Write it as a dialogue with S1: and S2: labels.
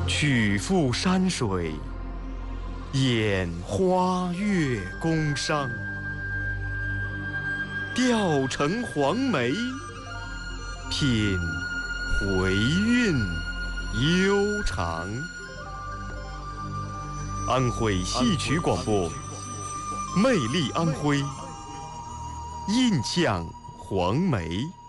S1: 曲阜山水，掩花月宫商。调成黄梅，品回韵悠长。安徽戏曲广播，魅力安徽，印象黄梅。